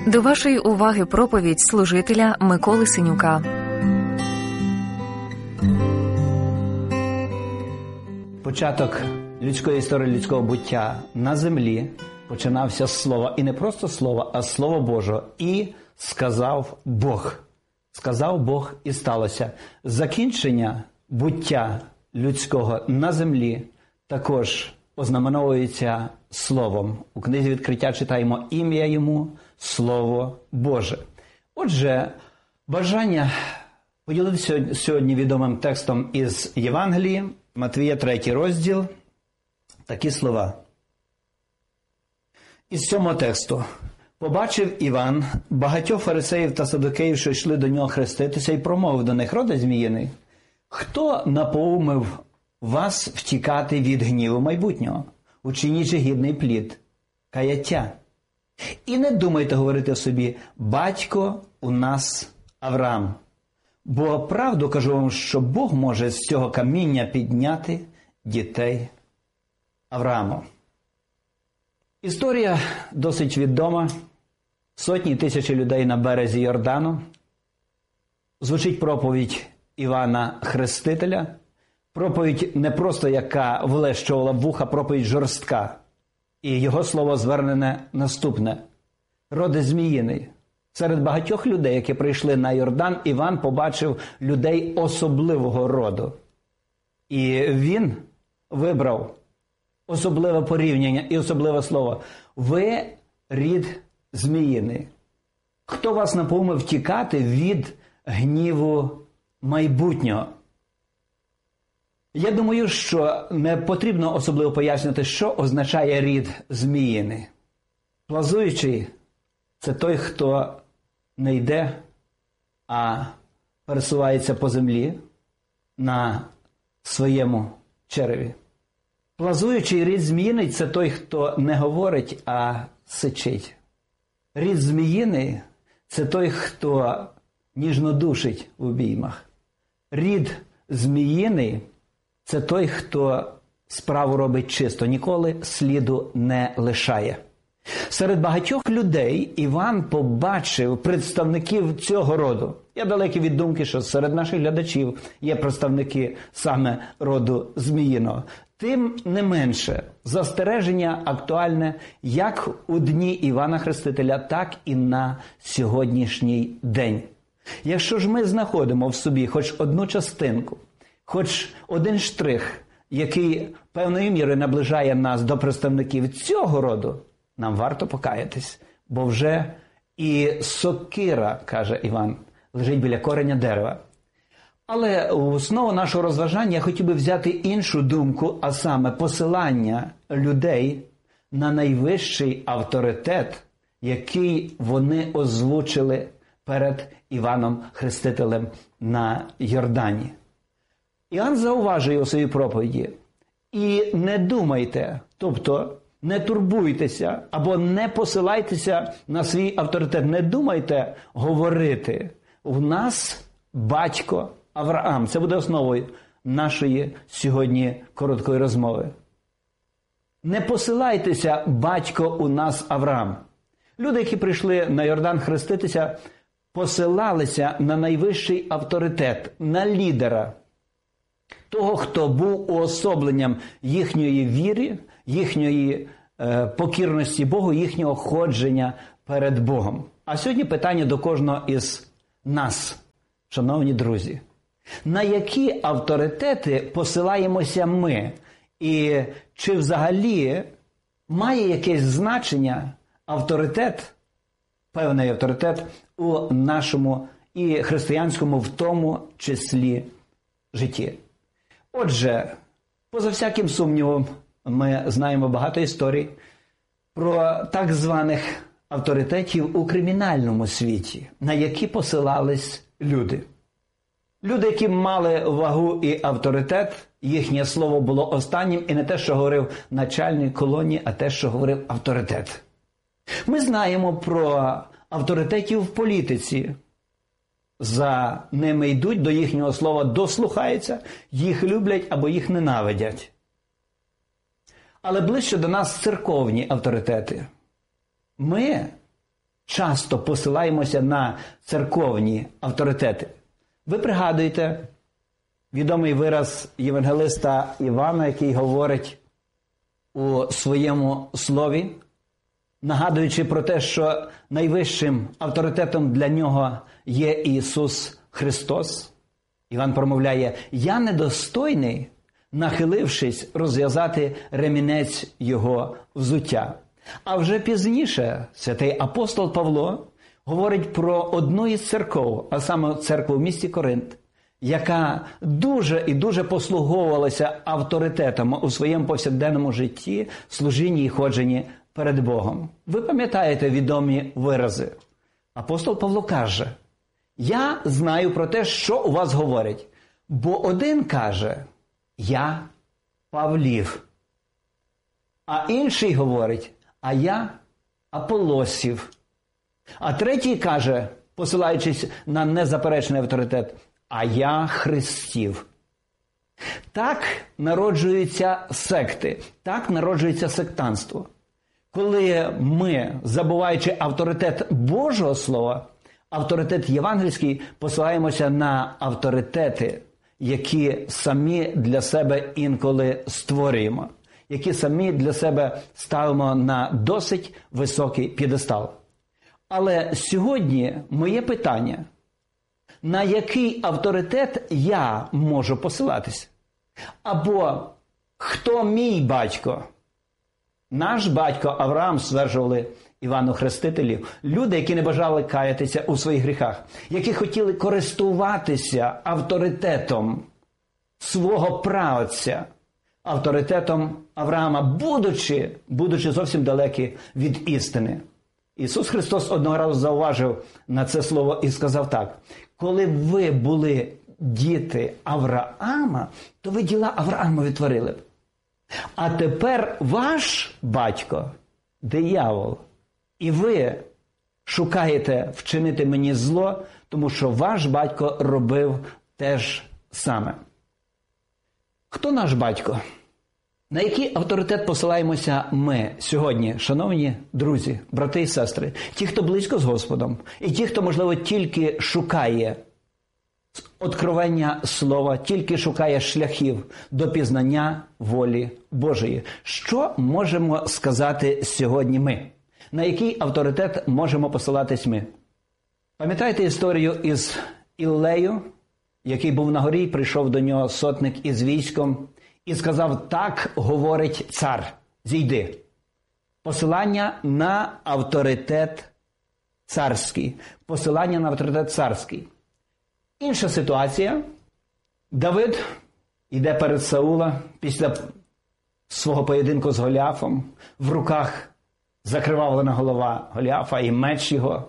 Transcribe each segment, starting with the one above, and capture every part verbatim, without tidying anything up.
До вашої уваги проповідь служителя Миколи Синюка. Початок людської історії, людського буття на землі починався з слова. І не просто слова, а з Слова Божого. І сказав Бог. Сказав Бог і сталося. Закінчення буття людського на землі також ознаменовується Словом. У книзі Відкриття читаємо ім'я йому – Слово Боже. Отже, бажання поділитися сьогодні відомим текстом із Євангелії, Матвія, третій розділ, такі слова. Із цього тексту. «Побачив Іван багатьох фарисеїв та садукеїв, що йшли до нього хреститися, і промовив до них: роде зміїний, хто напоумив вас втікати від гніву майбутнього, учинячи гідний плід, каяття? І не думайте говорити собі: батько у нас Авраам. Бо правду кажу вам, що Бог може з цього каміння підняти дітей Аврааму». Історія досить відома. Сотні тисячі людей на березі Йордану. Звучить проповідь Івана Хрестителя. Проповідь не просто яка влещувала в вуха, проповідь жорстка. І його слово звернене наступне. «Роде зміїний». Серед багатьох людей, які прийшли на Йордан, Іван побачив людей особливого роду. І він вибрав особливе порівняння і особливе слово. «Ви рід зміїний». Хто вас напоумив втікати від гніву майбутнього? Я думаю, що не потрібно особливо пояснювати, що означає рід зміїний. Плазуючий – це той, хто не йде, а пересувається по землі на своєму череві. Плазуючий рід зміїний – це той, хто не говорить, а сичить. Рід зміїний – це той, хто ніжно душить в обіймах. Рід зміїний – це той, хто справу робить чисто, ніколи сліду не лишає. Серед багатьох людей Іван побачив представників цього роду. Я далекий від думки, що серед наших глядачів є представники саме роду зміїного. Тим не менше, застереження актуальне як у дні Івана Хрестителя, так і на сьогоднішній день. Якщо ж ми знаходимо в собі хоч одну частинку, хоч один штрих, який певною мірою наближає нас до представників цього роду, нам варто покаятись, бо вже і сокира, каже Іван, лежить біля кореня дерева. Але в основу нашого розважання я хотів би взяти іншу думку, а саме посилання людей на найвищий авторитет, який вони озвучили перед Іваном Хрестителем на Йордані. Іоанн зауважує у своїй проповіді: «І не думайте», тобто не турбуйтеся або не посилайтеся на свій авторитет, не думайте говорити: «У нас батько Авраам». Це буде основою нашої сьогодні короткої розмови. Не посилайтеся: «Батько у нас Авраам». Люди, які прийшли на Йордан хреститися, посилалися на найвищий авторитет, на лідера, того, хто був уособленням їхньої віри, їхньої е, покірності Богу, їхнього ходження перед Богом. А сьогодні питання до кожного із нас, шановні друзі. На які авторитети посилаємося ми? І чи взагалі має якесь значення авторитет, певний авторитет у нашому і християнському в тому числі житті? Отже, поза всяким сумнівом, ми знаємо багато історій про так званих авторитетів у кримінальному світі, на які посилались люди. Люди, які мали вагу і авторитет, їхнє слово було останнім, і не те, що говорив начальник колонії, а те, що говорив авторитет. Ми знаємо про авторитетів в політиці. За ними йдуть, до їхнього слова дослухаються, їх люблять або їх ненавидять. Але ближче до нас церковні авторитети. Ми часто посилаємося на церковні авторитети. Ви пригадуєте відомий вираз євангелиста Івана, який говорить у своєму слові, нагадуючи про те, що найвищим авторитетом для нього є Ісус Христос. Іван промовляє: «Я недостойний, нахилившись, розв'язати ремінець Його взуття». А вже пізніше святий апостол Павло говорить про одну із церков, а саме церкву в місті Коринт, яка дуже і дуже послуговувалася авторитетом у своєму повсякденному житті, служінні і ходженні перед Богом. Ви пам'ятаєте відомі вирази? Апостол Павло каже: «Я знаю про те, що у вас говорять, бо один каже: я Павлів, а інший говорить: а я Аполосів, а третій каже, посилаючись на незаперечний авторитет: а я Христів». Так народжуються секти, так народжується сектантство. Коли ми, забуваючи авторитет Божого Слова, авторитет євангельський, посилаємося на авторитети, які самі для себе інколи створюємо, які самі для себе ставимо на досить високий п'єдестал. Але сьогодні моє питання: на який авторитет я можу посилатися? Або хто мій батько? Наш батько Авраам, стверджували Івану Хрестителю, люди, які не бажали каятися у своїх гріхах, які хотіли користуватися авторитетом свого праотця, авторитетом Авраама, будучи, будучи зовсім далекі від істини. Ісус Христос одного разу зауважив на це слово і сказав так: «Коли ви були діти Авраама, то ви діла Авраамові творили б. А тепер ваш батько – диявол, і ви шукаєте вчинити мені зло, тому що ваш батько робив те ж саме». Хто наш батько? На який авторитет посилаємося ми сьогодні, шановні друзі, брати і сестри? Ті, хто близько з Господом, і ті, хто, можливо, тільки шукає откровення слова, тільки шукає шляхів до пізнання волі Божої. Що можемо сказати сьогодні ми? На який авторитет можемо посилатись ми? Пам'ятаєте історію із Іллею, який був на горі, прийшов до нього сотник із військом і сказав: «Так говорить цар, зійди». Посилання на авторитет царський. Посилання на авторитет царський. Інша ситуація. Давид йде перед Саула після свого поєдинку з Голіафом. В руках закривавлена голова Голіафа і меч його.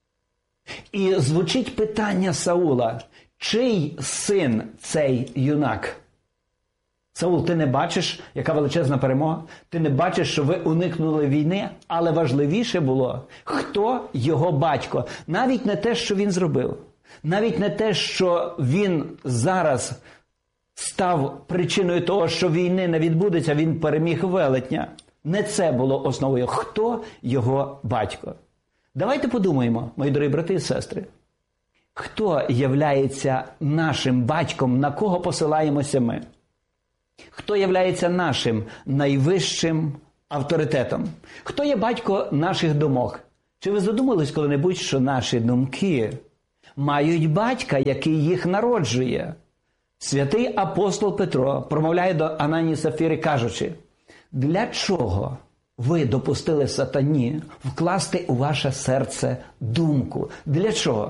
І звучить питання Саула: чий син цей юнак? Саул, ти не бачиш, яка величезна перемога? Ти не бачиш, що ви уникнули війни? Але важливіше було, хто його батько. Навіть не те, що він зробив. Навіть не те, що він зараз став причиною того, що війни не відбудеться, він переміг велетня. Не це було основою. Хто його батько? Давайте подумаємо, мої дорогі брати і сестри. Хто являється нашим батьком, на кого посилаємося ми? Хто являється нашим найвищим авторитетом? Хто є батько наших думок? Чи ви задумались коли-небудь, що наші думки мають батька, який їх народжує? Святий апостол Петро промовляє до Ананії і Сапфіри, кажучи: «Для чого ви допустили сатані вкласти у ваше серце думку?» Для чого?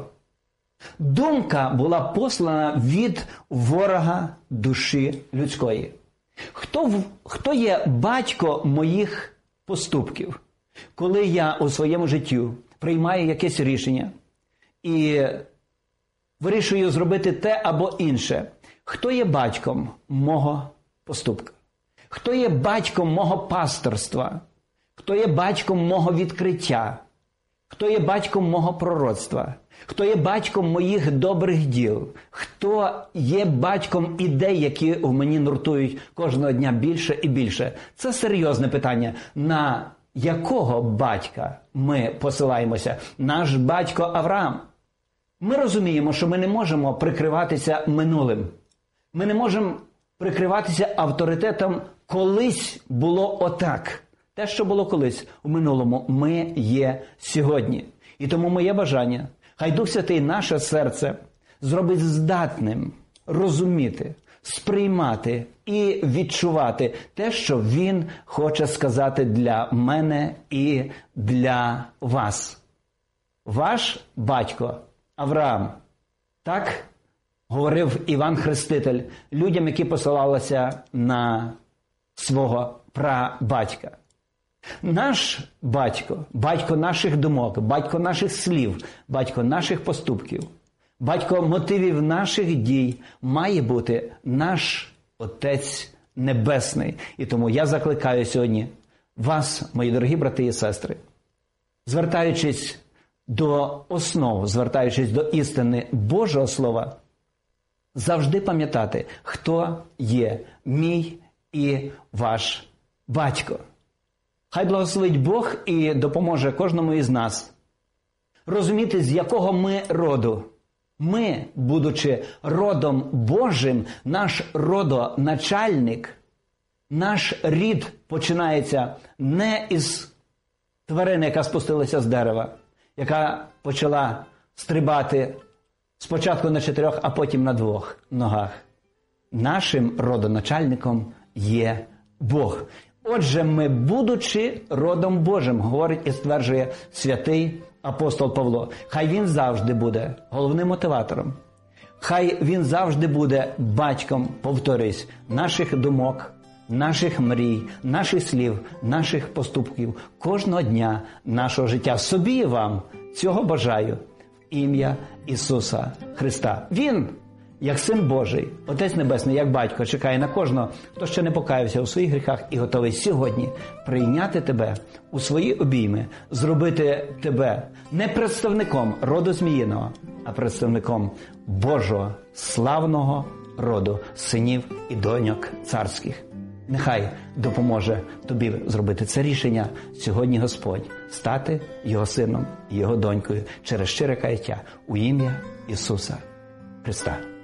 Думка була послана від ворога душі людської. Хто, хто є батько моїх поступків? Коли я у своєму житті приймаю якесь рішення і вирішую зробити те або інше, хто є батьком мого поступка? Хто є батьком мого пасторства? Хто є батьком мого відкриття? Хто є батьком мого пророцтва? Хто є батьком моїх добрих діл? Хто є батьком ідей, які в мені нуртують кожного дня більше і більше? Це серйозне питання, на якого батька ми посилаємося? Наш батько Авраам. Ми розуміємо, що ми не можемо прикриватися минулим. Ми не можемо прикриватися авторитетом «колись було отак». Те, що було колись у минулому, ми є сьогодні. І тому моє бажання, хай Дух Святий наше серце зробить здатним розуміти, сприймати і відчувати те, що Він хоче сказати для мене і для вас. Ваш батько Авраам, так говорив Іван Хреститель людям, які посилалися на свого прабатька. Наш батько, батько наших думок, батько наших слів, батько наших поступків, батько мотивів наших дій має бути наш Отець Небесний. І тому я закликаю сьогодні вас, мої дорогі брати і сестри, звертаючись до основ, звертаючись до істини Божого Слова, завжди пам'ятати, хто є мій і ваш батько. Хай благословить Бог і допоможе кожному із нас розуміти, з якого ми роду. Ми, будучи родом Божим, наш родоначальник, наш рід починається не із тварини, яка спустилася з дерева, яка почала стрибати спочатку на чотирьох, а потім на двох ногах. Нашим родоначальником є Бог. Отже, ми, будучи родом Божим, говорить і стверджує святий апостол Павло, хай він завжди буде головним мотиватором. Хай він завжди буде батьком, повторюсь, наших думок, наших мрій, наших слів, наших поступків, кожного дня нашого життя. Собі і вам цього бажаю в ім'я Ісуса Христа. Він, як Син Божий, Отець Небесний, як Батько, чекає на кожного, хто ще не покаявся у своїх гріхах і готовий сьогодні прийняти тебе у свої обійми, зробити тебе не представником роду Зміїного, а представником Божого славного роду, синів і доньок царських. Нехай допоможе тобі зробити це рішення сьогодні Господь, стати його сином і його донькою через щире каяття у ім'я Ісуса Христа.